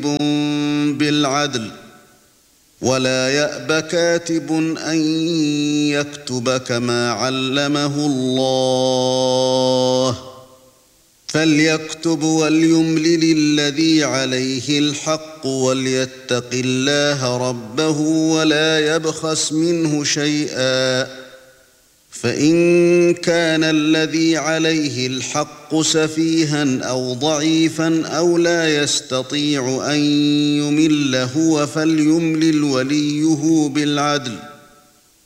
بالعدل ولا يأب كاتب أن يكتب كما علمه الله فليكتب وليملل الذي عليه الحق وليتق الله ربه ولا يبخس منه شيئا فإن كان الذي عليه الحق سفيها أو ضعيفا أو لا يستطيع أن يمل هو فليملل وليه بالعدل